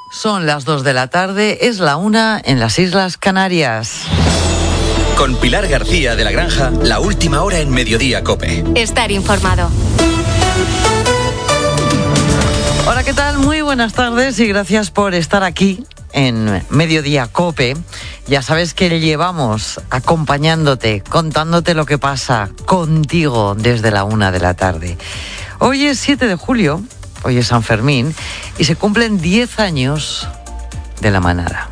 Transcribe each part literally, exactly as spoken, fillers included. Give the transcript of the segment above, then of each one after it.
Son las dos de la tarde, es la una en las Islas Canarias. Con Pilar García de la Granja, la última hora en Mediodía COPE. Estar informado. Hola, ¿qué tal? Muy buenas tardes y gracias por estar aquí en Mediodía COPE. Ya sabes que llevamos acompañándote, contándote lo que pasa contigo desde la una de la tarde. Hoy es siete de julio, hoy es San Fermín y se cumplen diez años de la manada.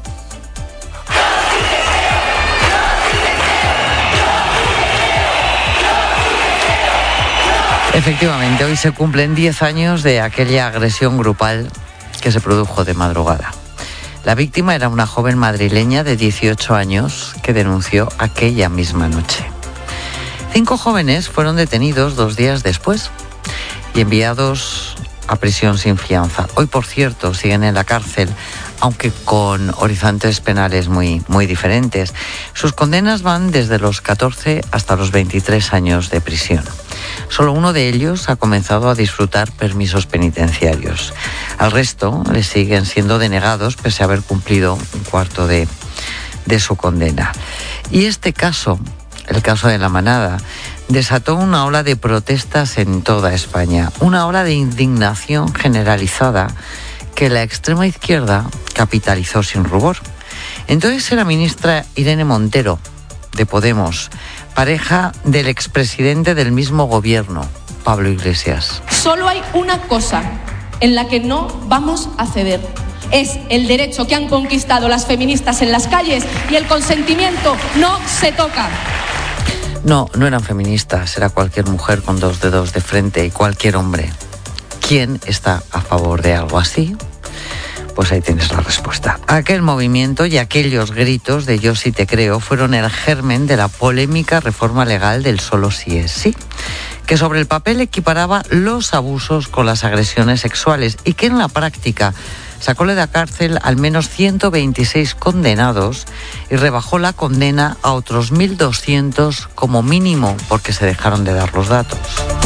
Efectivamente, hoy se cumplen diez años de aquella agresión grupal que se produjo de madrugada. La víctima era una joven madrileña de dieciocho años que denunció aquella misma noche. Cinco jóvenes fueron detenidos dos días después y enviados a prisión sin fianza. Hoy, por cierto, siguen en la cárcel, aunque con horizontes penales muy, muy diferentes. Sus condenas van desde los catorce hasta los veintitrés años de prisión. Solo uno de ellos ha comenzado a disfrutar permisos penitenciarios. Al resto le siguen siendo denegados pese a haber cumplido un cuarto de, de su condena. Y este caso, el caso de la manada, desató una ola de protestas en toda España, una ola de indignación generalizada que la extrema izquierda capitalizó sin rubor. Entonces era ministra Irene Montero, de Podemos, pareja del expresidente del mismo gobierno, Pablo Iglesias. Solo hay una cosa en la que no vamos a ceder. Es el derecho que han conquistado las feministas en las calles y el consentimiento no se toca. No, no eran feministas, era cualquier mujer con dos dedos de frente y cualquier hombre. ¿Quién está a favor de algo así? Pues ahí tienes la respuesta. Aquel movimiento y aquellos gritos de yo sí te creo fueron el germen de la polémica reforma legal del solo sí es sí, que sobre el papel equiparaba los abusos con las agresiones sexuales y que en la práctica sacó de la cárcel al menos ciento veintiséis condenados y rebajó la condena a otros mil doscientos como mínimo porque se dejaron de dar los datos.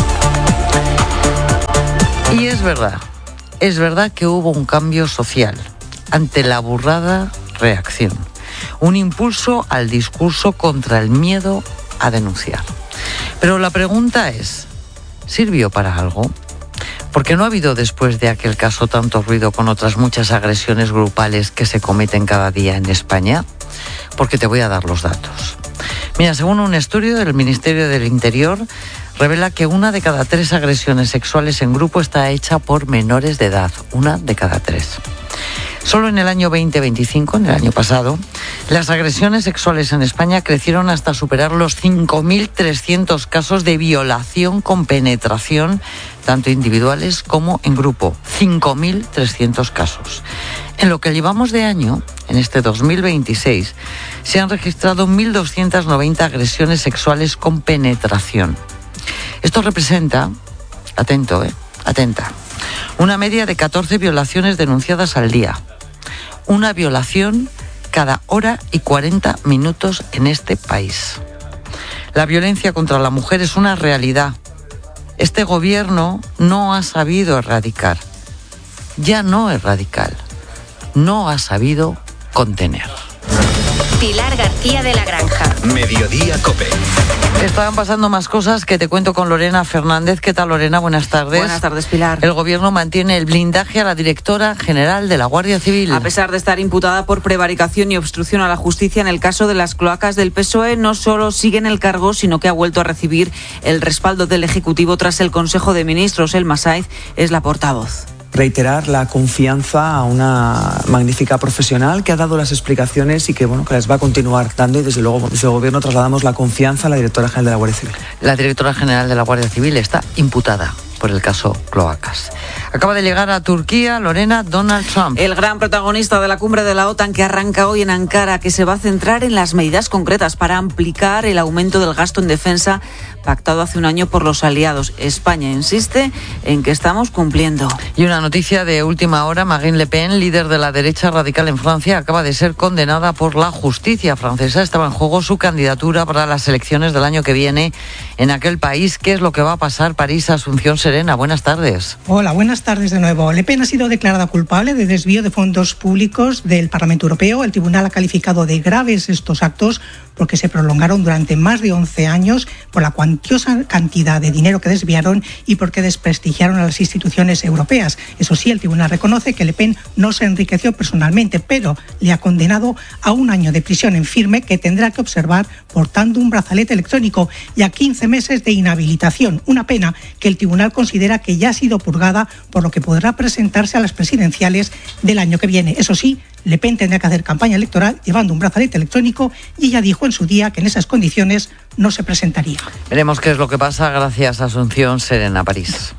Y es verdad. Es verdad que hubo un cambio social ante la burrada reacción, un impulso al discurso contra el miedo a denunciar. Pero la pregunta es, ¿sirvió para algo? Porque no ha habido después de aquel caso tanto ruido con otras muchas agresiones grupales que se cometen cada día en España. Porque te voy a dar los datos. Mira, según un estudio del Ministerio del Interior, revela que una de cada tres agresiones sexuales en grupo está hecha por menores de edad, una de cada tres. Solo en el año veinte veinticinco, en el año pasado, las agresiones sexuales en España crecieron hasta superar los cinco mil trescientos casos de violación con penetración, tanto individuales como en grupo. cinco mil trescientos casos. En lo que llevamos de año, en este dos mil veintiséis, se han registrado mil doscientas noventa agresiones sexuales con penetración. Esto representa, atento, eh, atenta, una media de catorce violaciones denunciadas al día. Una violación cada hora y cuarenta minutos en este país. La violencia contra la mujer es una realidad. Este gobierno no ha sabido erradicar. Ya no es radical. No ha sabido contener. Pilar García de la Granja. Mediodía COPE. Estaban pasando más cosas que te cuento con Lorena Fernández. ¿Qué tal, Lorena? Buenas tardes. Buenas tardes, Pilar. El gobierno mantiene el blindaje a la directora general de la Guardia Civil. A pesar de estar imputada por prevaricación y obstrucción a la justicia en el caso de las cloacas del P S O E, no solo sigue en el cargo, sino que ha vuelto a recibir el respaldo del Ejecutivo tras el Consejo de Ministros. Elma Saiz es la portavoz. Reiterar la confianza a una magnífica profesional que ha dado las explicaciones y que, bueno, que las va a continuar dando, y desde luego desde el Gobierno trasladamos la confianza a la directora general de la Guardia Civil. La directora general de la Guardia Civil está imputada por el caso Cloacas. Acaba de llegar a Turquía, Lorena, Donald Trump. El gran protagonista de la cumbre de la OTAN que arranca hoy en Ankara, que se va a centrar en las medidas concretas para ampliar el aumento del gasto en defensa pactado hace un año por los aliados. España insiste en que estamos cumpliendo. Y una noticia de última hora: Marine Le Pen, líder de la derecha radical en Francia, acaba de ser condenada por la justicia francesa. Estaba en juego su candidatura para las elecciones del año que viene en aquel país. ¿Qué es lo que va a pasar? París, Asunción Serena, buenas tardes. Hola, buenas tardes de nuevo. Le Pen ha sido declarada culpable de desvío de fondos públicos del Parlamento Europeo. El tribunal ha calificado de graves estos actos porque se prolongaron durante más de once años por la cuantiosa cantidad de dinero que desviaron y porque desprestigiaron a las instituciones europeas. Eso sí, el tribunal reconoce que Le Pen no se enriqueció personalmente, pero le ha condenado a un año de prisión en firme que tendrá que observar portando un brazalete electrónico y a quince meses de inhabilitación. Una pena que el tribunal considera que ya ha sido purgada, por lo que podrá presentarse a las presidenciales del año que viene. Eso sí, Le Pen tendrá que hacer campaña electoral llevando un brazalete electrónico y ella dijo en su día que en esas condiciones no se presentaría. Veremos qué es lo que pasa. Gracias, Asunción Serena, París.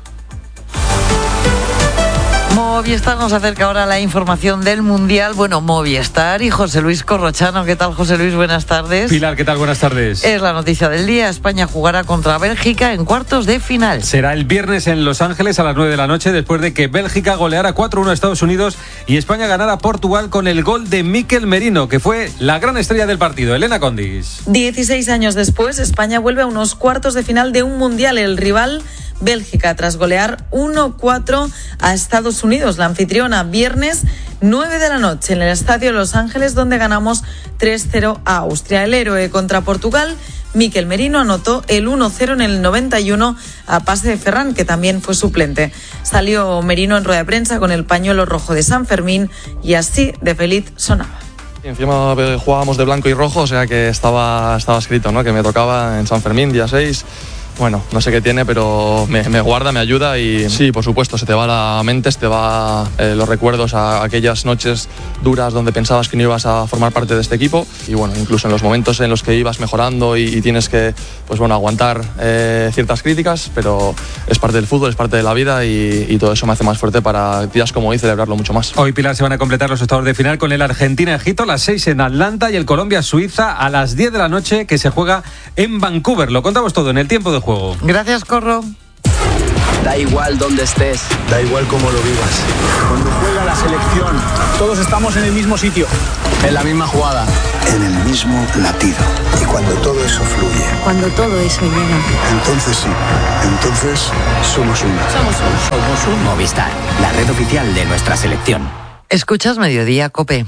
Movistar nos acerca ahora la información del Mundial. Bueno, Movistar y José Luis Corrochano. ¿Qué tal, José Luis? Buenas tardes. Pilar, ¿qué tal? Buenas tardes. Es la noticia del día. España jugará contra Bélgica en cuartos de final. Será el viernes en Los Ángeles a las nueve de la noche, después de que Bélgica goleara cuatro uno a Estados Unidos y España ganara a Portugal con el gol de Mikel Merino, que fue la gran estrella del partido. Elena Condis. dieciséis años después, España vuelve a unos cuartos de final de un Mundial. El rival, Bélgica, tras golear uno cuatro a Estados Unidos. La anfitriona, viernes nueve de la noche en el Estadio de Los Ángeles, donde ganamos tres cero a Austria. El héroe contra Portugal, Mikel Merino, anotó el uno cero en el noventa y uno a pase de Ferran, que también fue suplente. Salió Merino en rueda de prensa con el pañuelo rojo de San Fermín y así de feliz sonaba. Y encima jugábamos de blanco y rojo, o sea que estaba, estaba escrito, ¿no?, que me tocaba en San Fermín, día seis. Bueno, no sé qué tiene, pero me, me guarda, me ayuda y sí, por supuesto, se te va la mente, se te va eh, los recuerdos a aquellas noches duras donde pensabas que no ibas a formar parte de este equipo y bueno, incluso en los momentos en los que ibas mejorando y, y tienes que, pues bueno, aguantar eh, ciertas críticas, pero es parte del fútbol, es parte de la vida y, y todo eso me hace más fuerte para días como hoy celebrarlo mucho más. Hoy, Pilar, se van a completar los octavos de final con el Argentina-Egipto a las seis en Atlanta y el Colombia-Suiza a las diez de la noche, que se juega en Vancouver. Lo contamos todo en el tiempo de juego. Gracias, Corro. Da igual dónde estés, da igual cómo lo vivas. Cuando juega la selección, todos estamos en el mismo sitio, en la misma jugada, en el mismo latido. Y cuando todo eso fluye, cuando todo eso llega, entonces sí, entonces somos uno. Somos uno. Somos uno. Movistar, la red oficial de nuestra selección. Escuchas Mediodía, COPE.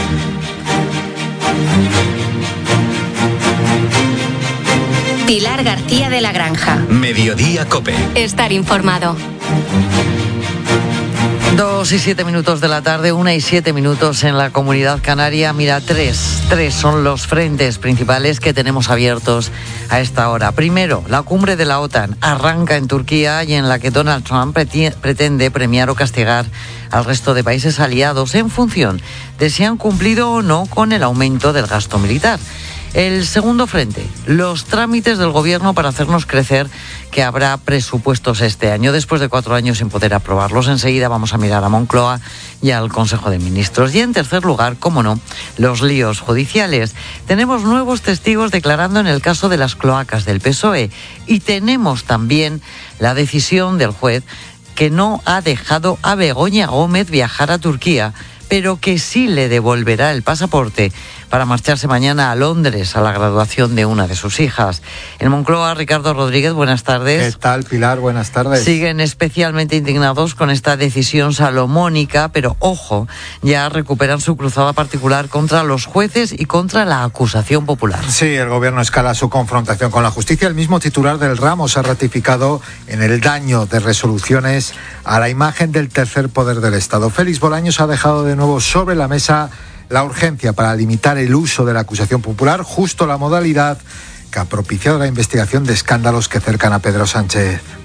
Pilar García de la Granja. Mediodía, COPE. Estar informado. Dos y siete minutos de la tarde, una y siete minutos en la Comunidad Canaria. Mira, tres, tres son los frentes principales que tenemos abiertos a esta hora. Primero, la cumbre de la OTAN arranca en Turquía y en la que Donald Trump pretende premiar o castigar al resto de países aliados en función de si han cumplido o no con el aumento del gasto militar. El segundo frente, los trámites del gobierno para hacernos crecer que habrá presupuestos este año, después de cuatro años sin poder aprobarlos. Enseguida vamos a mirar a Moncloa y al Consejo de Ministros. Y en tercer lugar, cómo no, los líos judiciales. Tenemos nuevos testigos declarando en el caso de las cloacas del P S O E y tenemos también la decisión del juez que no ha dejado a Begoña Gómez viajar a Turquía, pero que sí le devolverá el pasaporte para marcharse mañana a Londres a la graduación de una de sus hijas. En Moncloa, Ricardo Rodríguez, buenas tardes. ¿Qué tal, Pilar? Buenas tardes. Siguen especialmente indignados con esta decisión salomónica, pero ojo, ya recuperan su cruzada particular contra los jueces y contra la acusación popular. Sí, el gobierno escala su confrontación con la justicia. El mismo titular del ramo se ha ratificado en el daño de resoluciones a la imagen del tercer poder del Estado. Félix Bolaños ha dejado de nuevo sobre la mesa la urgencia para limitar el uso de la acusación popular, justo la modalidad que ha propiciado la investigación de escándalos que cercan a Pedro Sánchez.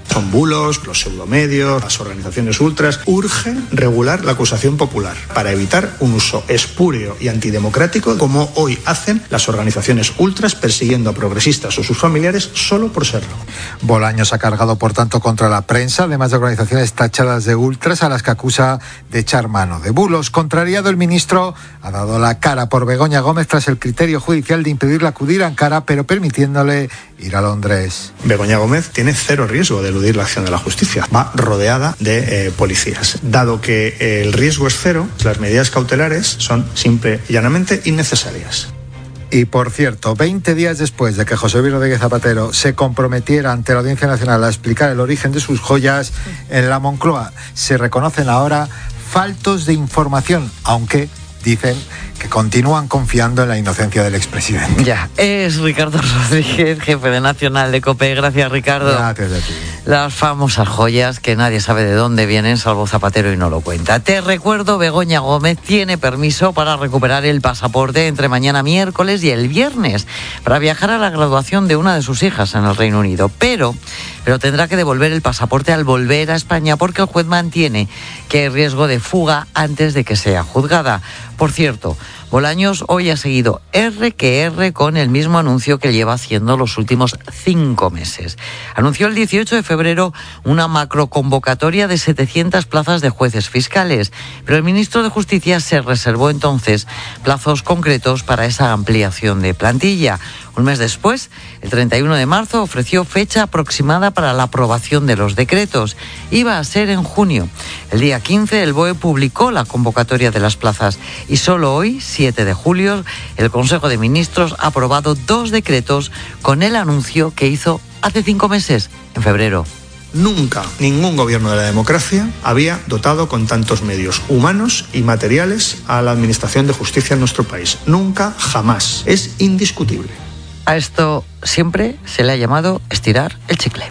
Son bulos, los pseudomedios, las organizaciones ultras. Urge regular la acusación popular para evitar un uso espúreo y antidemocrático como hoy hacen las organizaciones ultras persiguiendo a progresistas o sus familiares solo por serlo. Bolaños ha cargado, por tanto, contra la prensa, además de organizaciones tachadas de ultras a las que acusa de echar mano de bulos. Contrariado, el ministro ha dado la cara por Begoña Gómez tras el criterio judicial de impedirle acudir a Ankara, pero permitiéndole ir a Londres. Begoña Gómez tiene cero riesgo de eludir la acción de la justicia. Va rodeada de eh, policías. Dado que el riesgo es cero, las medidas cautelares son simple y llanamente innecesarias. Y por cierto, veinte días después de que José Luis Rodríguez Zapatero se comprometiera ante la Audiencia Nacional a explicar el origen de sus joyas, en la Moncloa se reconocen ahora faltos de información, aunque dicen que continúan confiando en la inocencia del expresidente. Ya, es Ricardo Rodríguez, jefe de Nacional de COPE. Gracias, Ricardo. Gracias a ti. Las famosas joyas que nadie sabe de dónde vienen, salvo Zapatero, y no lo cuenta. Te recuerdo, Begoña Gómez tiene permiso para recuperar el pasaporte entre mañana miércoles y el viernes para viajar a la graduación de una de sus hijas en el Reino Unido. Pero, pero tendrá que devolver el pasaporte al volver a España porque el juez mantiene que hay riesgo de fuga antes de que sea juzgada. Por cierto, Bolaños hoy ha seguido R que R con el mismo anuncio que lleva haciendo los últimos cinco meses. Anunció el dieciocho de febrero una macroconvocatoria de setecientas plazas de jueces fiscales, pero el ministro de Justicia se reservó entonces plazos concretos para esa ampliación de plantilla. Un mes después, el treinta y uno de marzo, ofreció fecha aproximada para la aprobación de los decretos. Iba a ser en junio. El día quince, el B O E publicó la convocatoria de las plazas y solo hoy, siete de julio, el Consejo de Ministros ha aprobado dos decretos con el anuncio que hizo hace cinco meses, en febrero. Nunca ningún gobierno de la democracia había dotado con tantos medios humanos y materiales a la Administración de Justicia en nuestro país. Nunca, jamás. Es indiscutible. A esto siempre se le ha llamado estirar el chicle.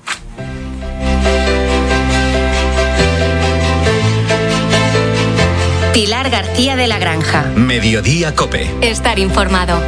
Pilar García de la Granja. Mediodía COPE. Estar informado.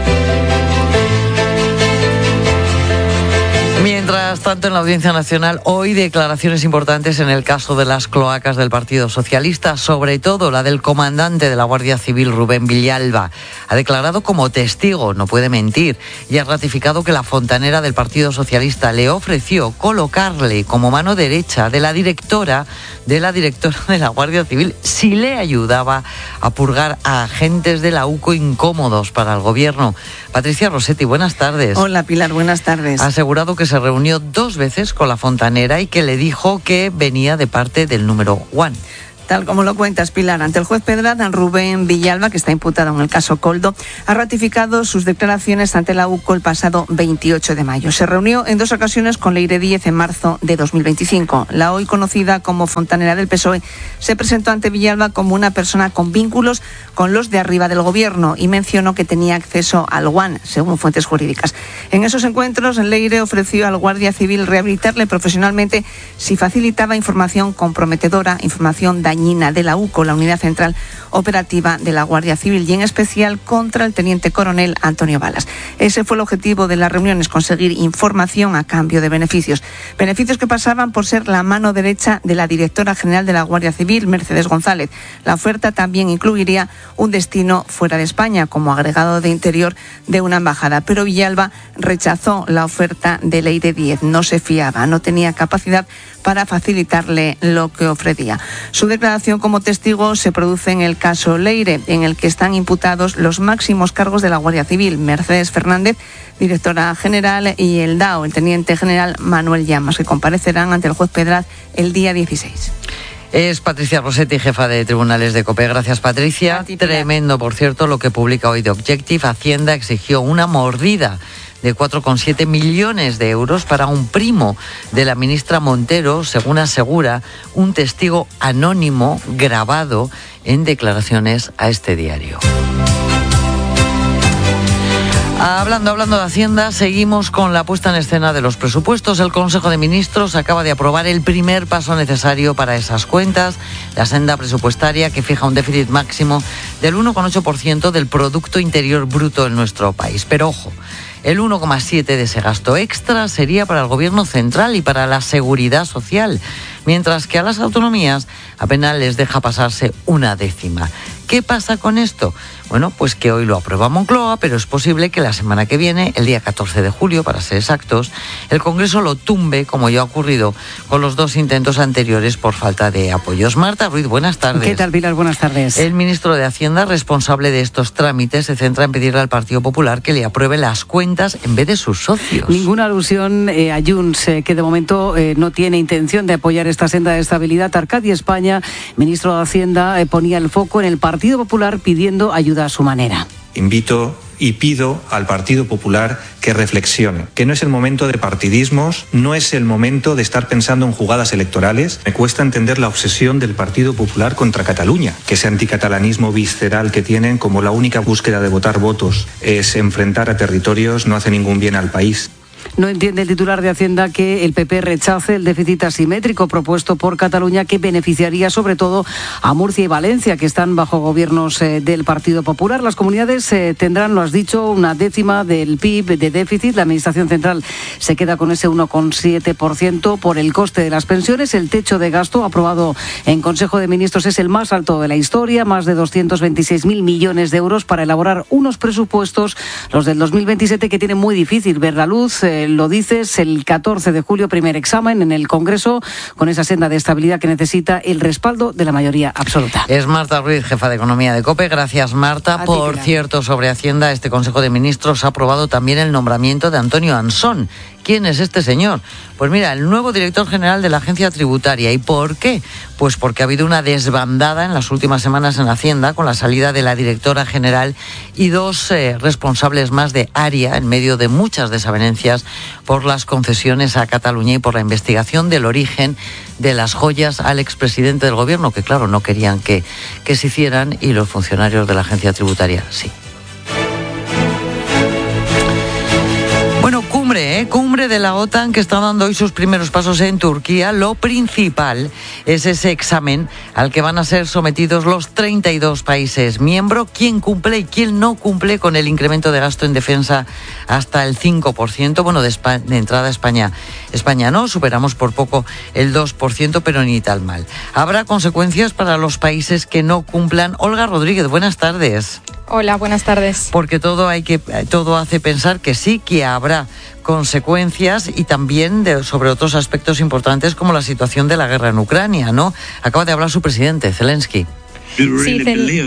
Mientras tanto, en la Audiencia Nacional, hoy declaraciones importantes en el caso de las cloacas del Partido Socialista, sobre todo la del comandante de la Guardia Civil, Rubén Villalba. Ha declarado como testigo, no puede mentir, y ha ratificado que la fontanera del Partido Socialista le ofreció colocarle como mano derecha de la directora de la directora de la Guardia Civil si le ayudaba a purgar a agentes de la U C O incómodos para el gobierno. Patricia Rossetti, buenas tardes. Hola, Pilar, buenas tardes. Ha asegurado que se reunió dos veces con la fontanera y que le dijo que venía de parte del número One. Tal como lo cuentas, Pilar, ante el juez Pedrad, Rubén Villalba, que está imputado en el caso Coldo, ha ratificado sus declaraciones ante la U C O el pasado veintiocho de mayo. Se reunió en dos ocasiones con Leire Díez en marzo de dos mil veinticinco. La hoy conocida como fontanera del P S O E se presentó ante Villalba como una persona con vínculos con los de arriba del gobierno y mencionó que tenía acceso al One, según fuentes jurídicas. En esos encuentros, Leire ofreció al Guardia Civil rehabilitarle profesionalmente si facilitaba información comprometedora, información dañina de la U C O, la Unidad Central Operativa de la Guardia Civil, y en especial contra el teniente coronel Antonio Balas. Ese fue el objetivo de las reuniones, conseguir información a cambio de beneficios. Beneficios que pasaban por ser la mano derecha de la directora general de la Guardia Civil, Mercedes González. La oferta también incluiría un destino fuera de España, como agregado de interior de una embajada. Pero Villalba rechazó la oferta de Leire Díez. No se fiaba, no tenía capacidad para facilitarle lo que ofrecía. Su declaración como testigo se produce en el caso Leire, en el que están imputados los máximos cargos de la Guardia Civil, Mercedes Fernández, directora general, y el D A O, el teniente general Manuel Llamas, que comparecerán ante el juez Pedrad el día dieciséis. Es Patricia Rossetti, jefa de tribunales de COPE. Gracias, Patricia. Tremendo, por cierto, lo que publica hoy The Objective. Hacienda exigió una mordida de cuatro coma siete millones de euros para un primo de la ministra Montero, según asegura un testigo anónimo grabado en declaraciones a este diario. Hablando, hablando de Hacienda, seguimos con la puesta en escena de los presupuestos. El Consejo de Ministros acaba de aprobar el primer paso necesario para esas cuentas, la senda presupuestaria que fija un déficit máximo del uno coma ocho por ciento del Producto Interior Bruto en nuestro país. Pero ojo, El uno coma siete de ese gasto extra sería para el gobierno central y para la seguridad social, mientras que a las autonomías apenas les deja pasarse una décima. ¿Qué pasa con esto? Bueno, pues que hoy lo aprueba Moncloa, pero es posible que la semana que viene, el día catorce de julio, para ser exactos, el Congreso lo tumbe, como ya ha ocurrido con los dos intentos anteriores por falta de apoyos. Marta Ruiz, buenas tardes. ¿Qué tal, Pilar? Buenas tardes. El ministro de Hacienda, responsable de estos trámites, se centra en pedirle al Partido Popular que le apruebe las cuentas en vez de sus socios. Ninguna alusión eh, a Junts, eh, que de momento eh, no tiene intención de apoyar esta senda de estabilidad. Arcadi España, ministro de Hacienda, eh, ponía el foco en el Partido Popular pidiendo ayuda a su manera. Invito y pido al Partido Popular que reflexione, que no es el momento de partidismos, no es el momento de estar pensando en jugadas electorales. Me cuesta entender la obsesión del Partido Popular contra Cataluña, que ese anticatalanismo visceral que tienen como la única búsqueda de votar votos es enfrentar a territorios, no hace ningún bien al país. No entiende el titular de Hacienda que el P P rechace el déficit asimétrico propuesto por Cataluña, que beneficiaría sobre todo a Murcia y Valencia, que están bajo gobiernos eh, del Partido Popular. Las comunidades eh, tendrán, lo has dicho, una décima del P I B de déficit. La Administración Central se queda con ese uno coma siete por ciento por el coste de las pensiones. El techo de gasto aprobado en Consejo de Ministros es el más alto de la historia, más de doscientos veintiséis mil millones de euros para elaborar unos presupuestos, los del dos mil veintisiete, que tienen muy difícil ver la luz. Eh, lo dices, el catorce de julio, primer examen en el Congreso, con esa senda de estabilidad que necesita el respaldo de la mayoría absoluta. Es Marta Ruiz, jefa de Economía de COPE. Gracias, Marta. A Por ti, cierto, sobre Hacienda, este Consejo de Ministros ha aprobado también el nombramiento de Antonio Ansón. ¿Quién es este señor? Pues mira, el nuevo director general de la Agencia Tributaria. ¿Y por qué? Pues porque ha habido una desbandada en las últimas semanas en Hacienda con la salida de la directora general y dos eh, responsables más de área en medio de muchas desavenencias por las concesiones a Cataluña y por la investigación del origen de las joyas al expresidente del gobierno, que claro, no querían que, que se hicieran, y los funcionarios de la Agencia Tributaria sí. Bueno, cumbre, ¿eh? Cumbre de la OTAN que está dando hoy sus primeros pasos en Turquía. Lo principal es ese examen al que van a ser sometidos los treinta y dos países miembros. ¿Quién cumple y quién no cumple con el incremento de gasto en defensa hasta el cinco por ciento? Bueno, de, España, de entrada España, España no, superamos por poco el dos por ciento, pero ni tal mal. Habrá consecuencias para los países que no cumplan. Olga Rodríguez, buenas tardes. Hola, buenas tardes. Porque todo hay que todo hace pensar que sí, que habrá consecuencias, y también de, sobre otros aspectos importantes como la situación de la guerra en Ucrania, ¿no? Acaba de hablar su presidente, Zelensky. Sí,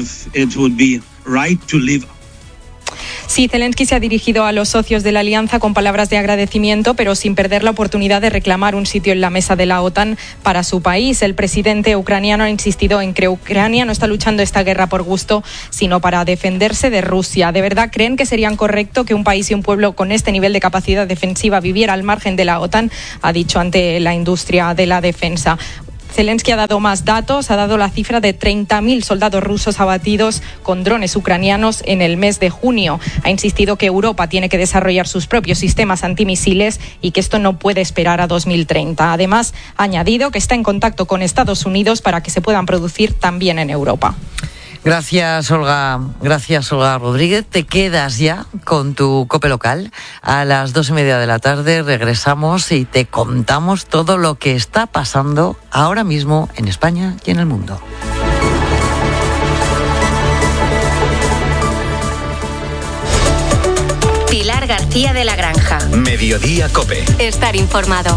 Sí, Zelensky se ha dirigido a los socios de la alianza con palabras de agradecimiento, pero sin perder la oportunidad de reclamar un sitio en la mesa de la OTAN para su país. El presidente ucraniano ha insistido en que Ucrania no está luchando esta guerra por gusto, sino para defenderse de Rusia. ¿De verdad creen que sería correcto que un país y un pueblo con este nivel de capacidad defensiva viviera al margen de la OTAN? Ha dicho ante la industria de la defensa. Zelensky ha dado más datos, ha dado la cifra de treinta mil soldados rusos abatidos con drones ucranianos en el mes de junio. Ha insistido que Europa tiene que desarrollar sus propios sistemas antimisiles y que esto no puede esperar a dos mil treinta. Además, ha añadido que está en contacto con Estados Unidos para que se puedan producir también en Europa. Gracias, Olga. Gracias, Olga Rodríguez. Te quedas ya con tu COPE local. A las dos y media de la tarde regresamos y te contamos todo lo que está pasando ahora mismo en España y en el mundo. Pilar García de la Granja. Mediodía COPE. Estar informado.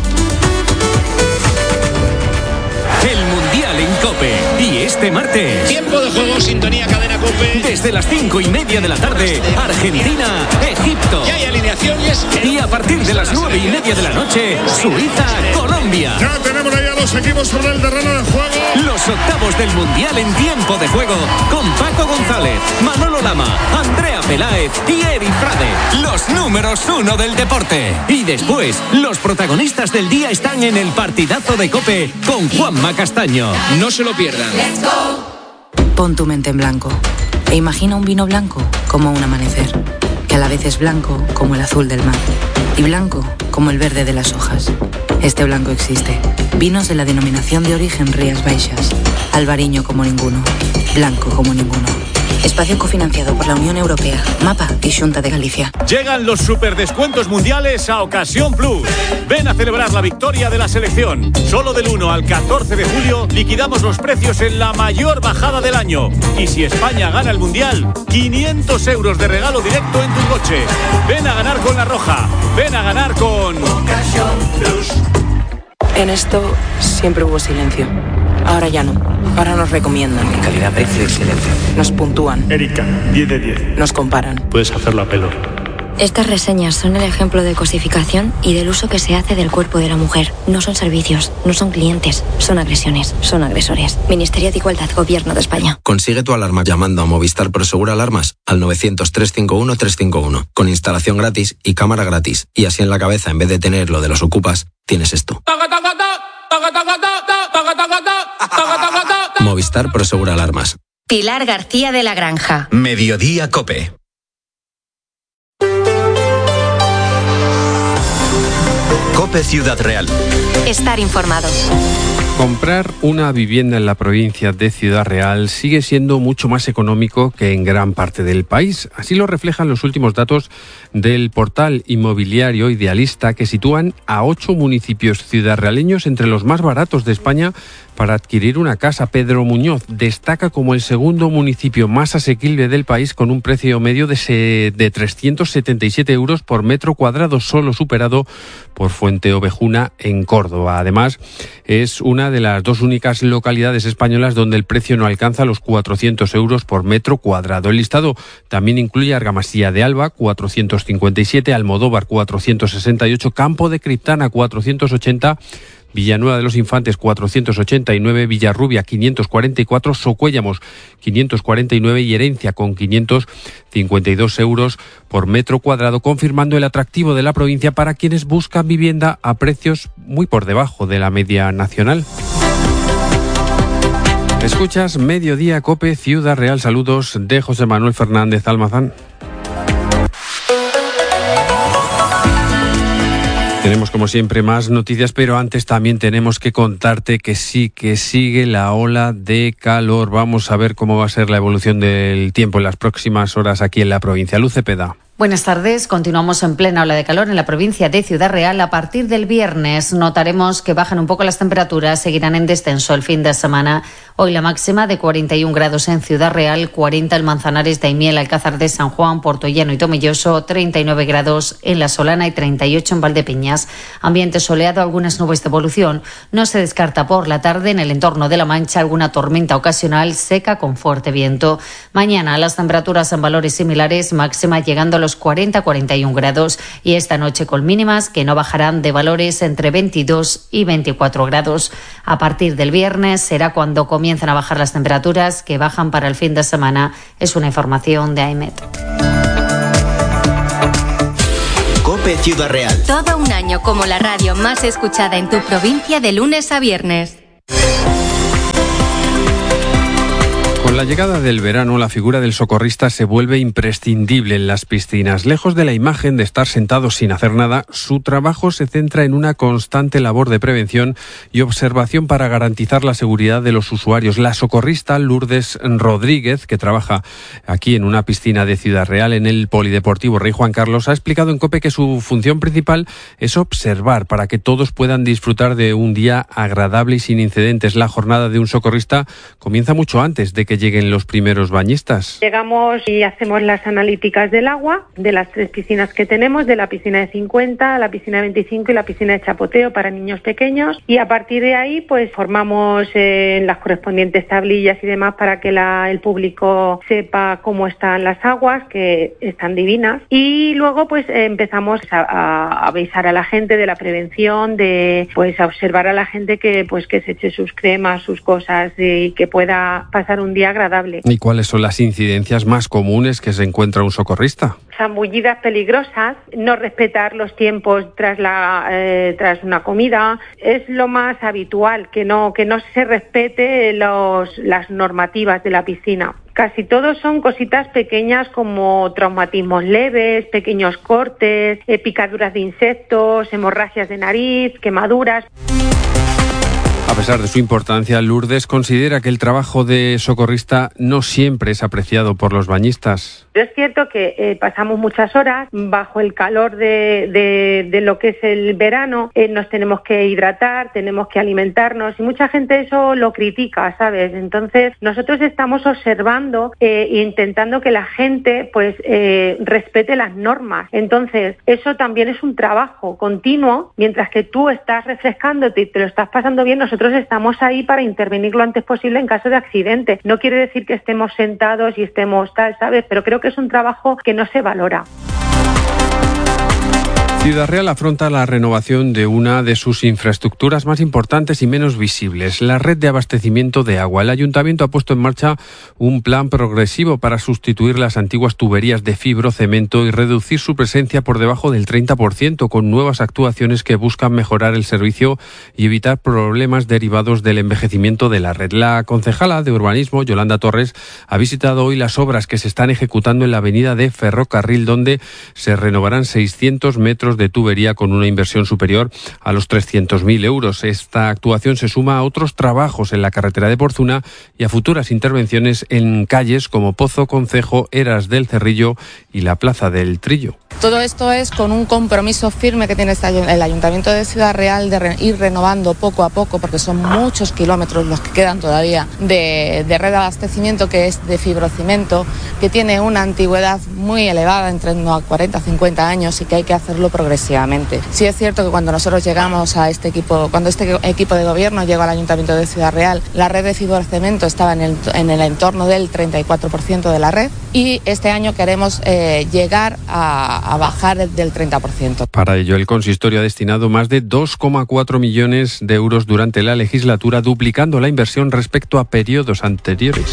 El Mundial en COPE. Y este martes, tiempo de juego, sintonía, cadena COPE. Desde las cinco y media de la tarde, Argentina, Egipto. Ya hay alineaciones. Y a partir de las nueve y media de la noche, Suiza, Colombia. Ya tenemos ahí a los equipos sobre el terreno de juego. Los octavos del Mundial en tiempo de juego, con Paco González, Manolo Lama, Andrea Peláez y Eri Frade. Los números uno del deporte. Y después, los protagonistas del día están en el partidazo de COPE con Juanma Castaño. No se lo pierdan. Pon tu mente en blanco e imagina un vino blanco como un amanecer, que a la vez es blanco como el azul del mar y blanco como el verde de las hojas. Este blanco existe. Vinos de la denominación de origen Rías Baixas. Albariño como ninguno. Blanco como ninguno. Espacio cofinanciado por la Unión Europea, MAPA y Xunta de Galicia. Llegan los superdescuentos mundiales a Ocasión Plus. Ven a celebrar la victoria de la selección. Solo del uno al catorce de julio liquidamos los precios en la mayor bajada del año. Y si España gana el Mundial, quinientos euros de regalo directo en tu coche. Ven a ganar con La Roja. Ven a ganar con Ocasión Plus. En esto siempre hubo silencio. Ahora ya no. Ahora nos recomiendan. Calidad, precio y excelencia. Nos puntúan. Erika, diez de diez. Nos comparan. Puedes hacerlo a pelo. Estas reseñas son el ejemplo de cosificación y del uso que se hace del cuerpo de la mujer. No son servicios, no son clientes, son agresiones, son agresores. Ministerio de Igualdad, Gobierno de España. Consigue tu alarma llamando a Movistar Prosegura Alarmas al novecientos, trescientos cincuenta y uno, trescientos cincuenta y uno, con instalación gratis y cámara gratis. Y así en la cabeza, en vez de tener lo de los ocupas, tienes esto. Movistar Prosegura Alarmas. Pilar García de la Granja. Mediodía Cope. Cope Ciudad Real. Estar informado. Comprar una vivienda en la provincia de Ciudad Real sigue siendo mucho más económico que en gran parte del país. Así lo reflejan los últimos datos del portal inmobiliario Idealista, que sitúan a ocho municipios ciudadrealeños entre los más baratos de España para adquirir una casa. Pedro Muñoz destaca como el segundo municipio más asequible del país, con un precio medio de, se, de trescientos setenta y siete euros por metro cuadrado, solo superado por Fuenteovejuna en Córdoba. Además, es una de las dos únicas localidades españolas donde el precio no alcanza los cuatrocientos euros por metro cuadrado. El listado también incluye Argamasilla de Alba, cuatrocientos cincuenta y siete, Almodóvar, cuatrocientos sesenta y ocho, Campo de Criptana, cuatrocientos ochenta, Villanueva de los Infantes, cuatrocientos ochenta y nueve, Villarrubia, quinientos cuarenta y cuatro, Socuéllamos, quinientos cuarenta y nueve y Herencia con quinientos cincuenta y dos euros por metro cuadrado, confirmando el atractivo de la provincia para quienes buscan vivienda a precios muy por debajo de la media nacional. Escuchas Mediodía Cope Ciudad Real. Saludos de José Manuel Fernández Almazán. Tenemos como siempre más noticias, pero antes también tenemos que contarte que sí, que sigue la ola de calor. Vamos a ver cómo va a ser la evolución del tiempo en las próximas horas aquí en la provincia. Luz Cepeda. Buenas tardes. Continuamos en plena ola de calor en la provincia de Ciudad Real. A partir del viernes notaremos que bajan un poco las temperaturas, seguirán en descenso el fin de semana. Hoy la máxima de cuarenta y un grados en Ciudad Real, cuarenta en Manzanares, Daimiel, Alcázar de San Juan, Portollano y Tomelloso, treinta y nueve grados en La Solana y treinta y ocho en Valdepeñas. Ambiente soleado, algunas nubes de evolución. No se descarta por la tarde en el entorno de La Mancha alguna tormenta ocasional seca con fuerte viento. Mañana las temperaturas en valores similares, máxima llegando a los cuarenta a cuarenta y un grados, y esta noche con mínimas que no bajarán de valores entre veintidós y veinticuatro grados. A partir del viernes será cuando comienzan a bajar las temperaturas, que bajan para el fin de semana. Es una información de AEMET. Cope Ciudad Real. Todo un año como la radio más escuchada en tu provincia de lunes a viernes. Con la llegada del verano, la figura del socorrista se vuelve imprescindible en las piscinas. Lejos de la imagen de estar sentados sin hacer nada, su trabajo se centra en una constante labor de prevención y observación para garantizar la seguridad de los usuarios. La socorrista Lourdes Rodríguez, que trabaja aquí en una piscina de Ciudad Real, en el Polideportivo Rey Juan Carlos, ha explicado en COPE que su función principal es observar para que todos puedan disfrutar de un día agradable y sin incidentes. La jornada de un socorrista comienza mucho antes de que lleguen los primeros bañistas. Llegamos y hacemos las analíticas del agua, de las tres piscinas que tenemos, de la piscina de cincuenta, la piscina de veinticinco y la piscina de chapoteo para niños pequeños, y a partir de ahí pues formamos eh, las correspondientes tablillas y demás para que la, el público sepa cómo están las aguas, que están divinas, y luego pues eh, empezamos a, a avisar a la gente de la prevención, de pues a observar a la gente que pues que se eche sus cremas, sus cosas, y que pueda pasar un día agradable. ¿Y cuáles son las incidencias más comunes que se encuentra un socorrista? Zambullidas peligrosas, no respetar los tiempos tras la eh, tras una comida, es lo más habitual, que no que no se respete los las normativas de la piscina. Casi todos son cositas pequeñas como traumatismos leves, pequeños cortes, eh, picaduras de insectos, hemorragias de nariz, quemaduras. A pesar de su importancia, Lourdes considera que el trabajo de socorrista no siempre es apreciado por los bañistas. Es cierto que eh, pasamos muchas horas bajo el calor de, de, de lo que es el verano, eh, nos tenemos que hidratar, tenemos que alimentarnos y mucha gente eso lo critica, ¿sabes? Entonces nosotros estamos observando e eh, intentando que la gente pues eh, respete las normas. Entonces eso también es un trabajo continuo, mientras que tú estás refrescándote y te lo estás pasando bien, nosotros estamos ahí para intervenir lo antes posible en caso de accidente. No quiere decir que estemos sentados y estemos tal, ¿sabes? Pero creo que es un trabajo que no se valora. Ciudad Real afronta la renovación de una de sus infraestructuras más importantes y menos visibles, la red de abastecimiento de agua. El Ayuntamiento ha puesto en marcha un plan progresivo para sustituir las antiguas tuberías de fibrocemento y reducir su presencia por debajo del treinta por ciento, con nuevas actuaciones que buscan mejorar el servicio y evitar problemas derivados del envejecimiento de la red. La concejala de Urbanismo, Yolanda Torres, ha visitado hoy las obras que se están ejecutando en la avenida de Ferrocarril, donde se renovarán seiscientos metros de tubería con una inversión superior a los trescientos mil euros. Esta actuación se suma a otros trabajos en la carretera de Porzuna y a futuras intervenciones en calles como Pozo, Concejo, Eras del Cerrillo y la Plaza del Trillo. Todo esto es con un compromiso firme que tiene el Ayuntamiento de Ciudad Real de ir renovando poco a poco, porque son muchos kilómetros los que quedan todavía de, de red de abastecimiento, que es de fibrocimento, que tiene una antigüedad muy elevada, entre a cuarenta a cincuenta años, y que hay que hacerlo progresivamente. Sí es cierto que cuando nosotros llegamos a este equipo, cuando este equipo de gobierno llegó al Ayuntamiento de Ciudad Real, la red de fibrocemento estaba en el, en el entorno del treinta y cuatro por ciento de la red, y este año queremos eh, llegar a a bajar del treinta por ciento. Para ello, el consistorio ha destinado más de dos coma cuatro millones de euros durante la legislatura, duplicando la inversión respecto a periodos anteriores.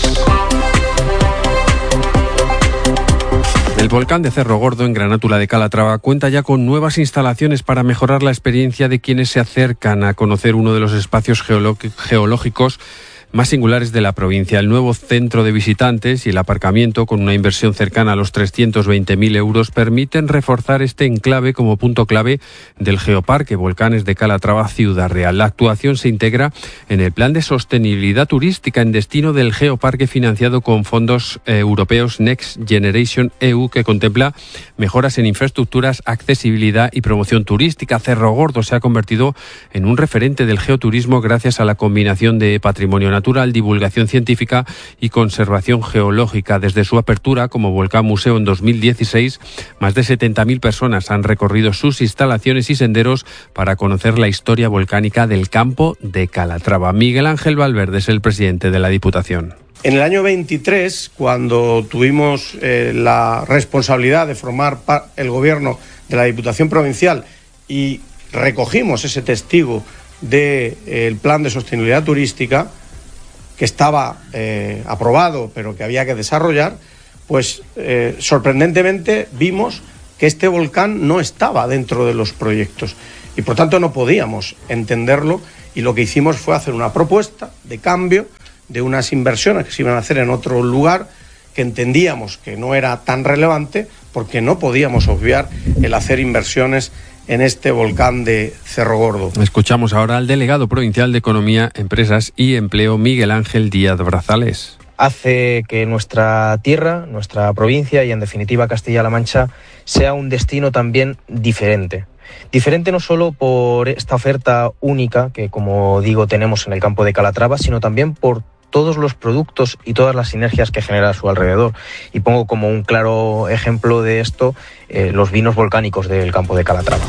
El volcán de Cerro Gordo, en Granátula de Calatrava, cuenta ya con nuevas instalaciones para mejorar la experiencia de quienes se acercan a conocer uno de los espacios geológicos más singulares de la provincia. El nuevo centro de visitantes y el aparcamiento, con una inversión cercana a los trescientos veinte mil euros, permiten reforzar este enclave como punto clave del Geoparque Volcanes de Calatrava, Ciudad Real. La actuación se integra en el Plan de Sostenibilidad Turística en Destino del Geoparque, financiado con fondos eh, europeos Next Generation E U, que contempla mejoras en infraestructuras, accesibilidad y promoción turística. Cerro Gordo se ha convertido en un referente del geoturismo gracias a la combinación de patrimonio natural, divulgación científica y conservación geológica. Desde su apertura como volcán museo en dos mil dieciséis, más de setenta mil personas han recorrido sus instalaciones y senderos para conocer la historia volcánica del campo de Calatrava. Miguel Ángel Valverde es el presidente de la Diputación. En el año veintitrés, cuando tuvimos eh, la responsabilidad de formar el gobierno de la Diputación Provincial y recogimos ese testigo del eh, Plan de Sostenibilidad Turística, que estaba eh, aprobado pero que había que desarrollar, pues eh, sorprendentemente vimos que este volcán no estaba dentro de los proyectos y por tanto no podíamos entenderlo, y lo que hicimos fue hacer una propuesta de cambio de unas inversiones que se iban a hacer en otro lugar, que entendíamos que no era tan relevante porque no podíamos obviar el hacer inversiones en este volcán de Cerro Gordo. Escuchamos ahora al delegado provincial de Economía, Empresas y Empleo, Miguel Ángel Díaz Brazales. Hace que nuestra tierra, nuestra provincia y en definitiva Castilla-La Mancha sea un destino también diferente. Diferente no solo por esta oferta única que, como digo, tenemos en el campo de Calatrava, sino también por todos los productos y todas las sinergias que genera a su alrededor. Y pongo como un claro ejemplo de esto eh, los vinos volcánicos del campo de Calatrava.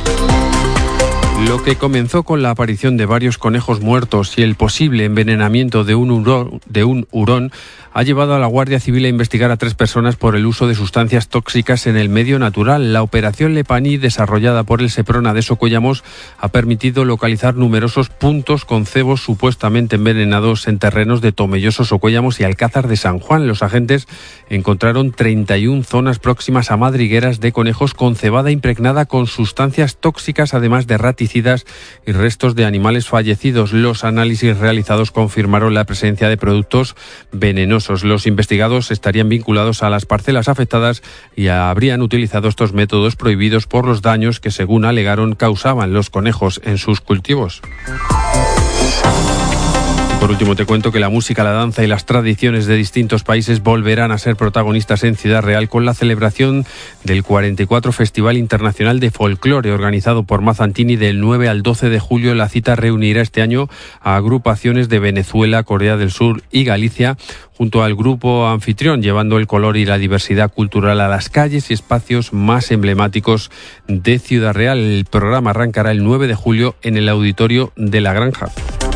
Lo que comenzó con la aparición de varios conejos muertos y el posible envenenamiento de un hurón, de un hurón ha llevado a la Guardia Civil a investigar a tres personas por el uso de sustancias tóxicas en el medio natural. La operación Lepaní, desarrollada por el Seprona de Socuellamos, ha permitido localizar numerosos puntos con cebos supuestamente envenenados en terrenos de Tomelloso, Socuellamos y Alcázar de San Juan. Los agentes encontraron treinta y una zonas próximas a madrigueras de conejos con cebada impregnada con sustancias tóxicas, además de raticidas y restos de animales fallecidos. Los análisis realizados confirmaron la presencia de productos venenosos. Los investigados estarían vinculados a las parcelas afectadas y habrían utilizado estos métodos prohibidos por los daños que, según alegaron, causaban los conejos en sus cultivos. por último te cuento que la música, la danza y las tradiciones de distintos países volverán a ser protagonistas en Ciudad Real con la celebración del cuarenta y cuatro Festival Internacional de Folclore organizado por Mazantini del nueve al doce de julio. La cita reunirá este año a agrupaciones de Venezuela, Corea del Sur y Galicia junto al grupo anfitrión, llevando el color y la diversidad cultural a las calles y espacios más emblemáticos de Ciudad Real. El programa arrancará el nueve de julio en el auditorio de La Granja.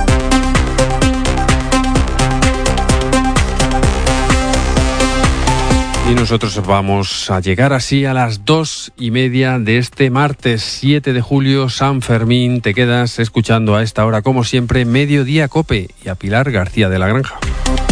Y nosotros vamos a llegar así a las dos y media de este martes siete de julio, San Fermín. Te quedas escuchando a esta hora, como siempre, Mediodía Cope y a Pilar García de la Granja.